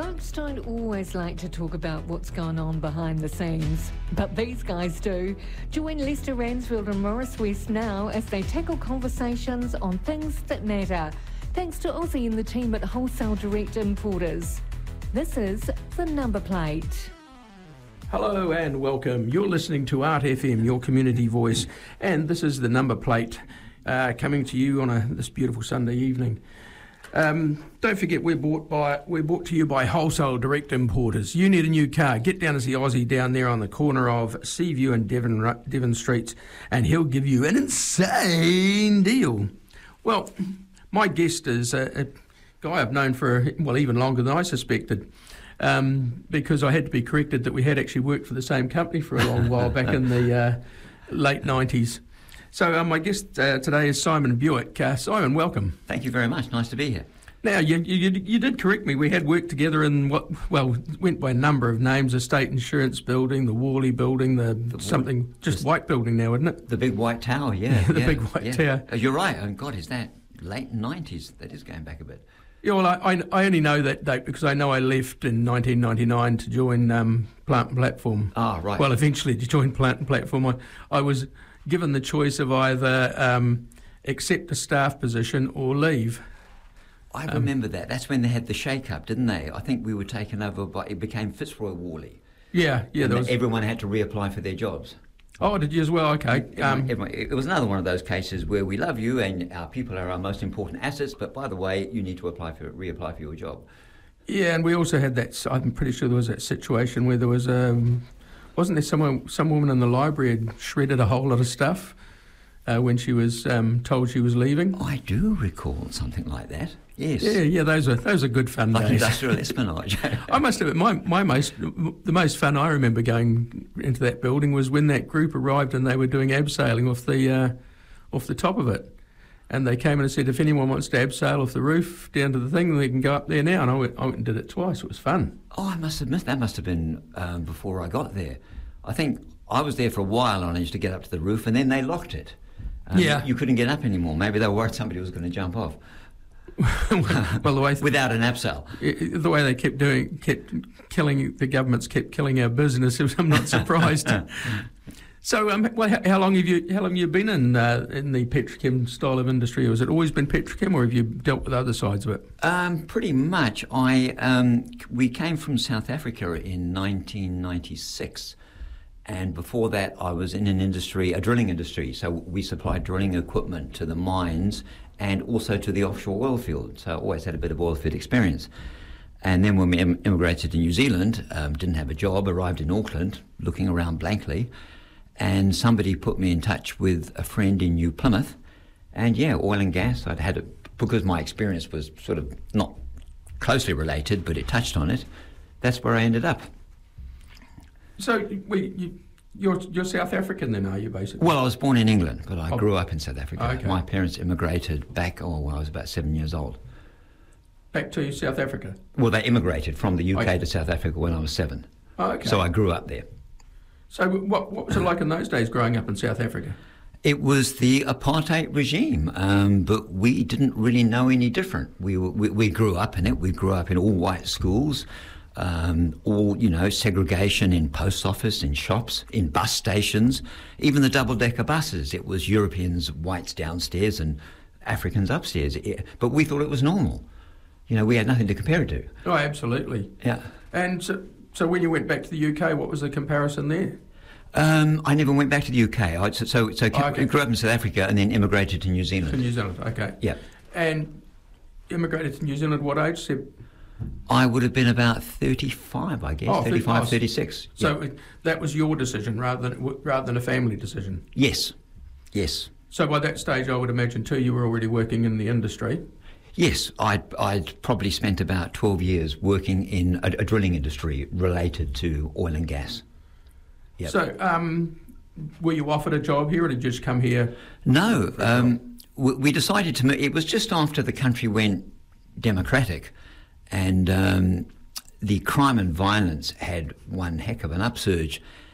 Blokes don't always like to talk about what's going on behind the scenes, but these guys do. Join Lester Ransfield and Morris West now as they tackle conversations on things that matter. Thanks to Ozzy and the team at Wholesale Direct Importers. This is The Number Plate. Hello and welcome. You're listening to Art FM, your community voice, and this is The Number Plate, coming to you on this beautiful Sunday evening. Don't forget, we're brought to you by Wholesale Direct Importers. You need a new car, get down to see Ozzy down there on the corner of Seaview and Devon Streets, and he'll give you an insane deal. Well, my guest is a guy I've known for, even longer than I suspected, because I had to be corrected that we had actually worked for the same company for a long while back in the late 90s. So my guest today is Simon Buick. Simon, welcome. Thank you very much. Nice to be here. Now, you did correct me. We had worked together in went by a number of names: Estate Insurance Building, the Worley Building, white building now, isn't it? The big white tower, yeah. The big white tower. You're right. Oh, God, is that late 90s? That is going back a bit. Yeah, well, I only know that date because I know I left in 1999 to join Plant and Platform. Ah, right. Well, eventually to join Plant and Platform, I was given the choice of either accept a staff position or leave. I remember that. That's when they had the shake-up, didn't they? I think we were taken over by... It became Fitzroy Worley. Yeah. Everyone had to reapply for their jobs. Oh, did you as well? Okay. Everyone, it was another one of those cases where we love you and our people are our most important assets, but by the way, you need to reapply for your job. Yeah, and we also had that... I'm pretty sure there was that situation where there was... wasn't there some woman in the library had shredded a whole lot of stuff when she was told she was leaving? I do recall something like that. Yes. Yeah. Those are good fun days. Like industrial espionage. I must admit, the most fun I remember going into that building was when that group arrived and they were doing abseiling off the top of it, and they came in and said, if anyone wants to abseil off the roof down to the thing, then they can go up there now. And I went and did it twice. It was fun. Oh, I must admit that must have been before I got there. I think I was there for a while and I managed to get up to the roof, and then they locked it. You couldn't get up anymore. Maybe they were worried somebody was going to jump off. Well, the way without an abseil. The way they kept killing, the governments kept killing our business. I'm not surprised. So, how long have you been in the petrochem style of industry? Or has it always been petrochem, or have you dealt with other sides of it? Pretty much. We came from South Africa in 1996. And before that, I was in a drilling industry. So we supplied drilling equipment to the mines and also to the offshore oil field. So I always had a bit of oil field experience. And then when we immigrated to New Zealand, didn't have a job, arrived in Auckland, looking around blankly, and somebody put me in touch with a friend in New Plymouth. And oil and gas, I'd had it, because my experience was sort of not closely related, but it touched on it. That's where I ended up. So you're South African then, are you, basically? Well, I was born in England, but I grew up in South Africa. Okay. My parents immigrated back, when I was about 7 years old. Back to South Africa? Well, they immigrated from the UK to South Africa when I was 7. Oh, okay. So I grew up there. So what was it like in those days growing up in South Africa? It was the apartheid regime, but we didn't really know any different. We grew up in it. We grew up in all white schools. Segregation in post office, in shops, in bus stations, even the double-decker buses. It was Europeans, whites downstairs and Africans upstairs. But we thought it was normal. We had nothing to compare it to. Oh, absolutely. Yeah. And so when you went back to the UK, what was the comparison there? I never went back to the UK. I grew up in South Africa and then immigrated to New Zealand. To New Zealand, okay. Yeah. And immigrated to New Zealand what age? I would have been about 35, I guess, 35, 36. So that was your decision rather than a family decision? Yes. So by that stage, I would imagine, too, you were already working in the industry? Yes, I'd probably spent about 12 years working in a drilling industry related to oil and gas. Yep. So were you offered a job here or did you just come here? No, we decided to move. It was just after the country went democratic. And the crime and violence had one heck of an upsurge.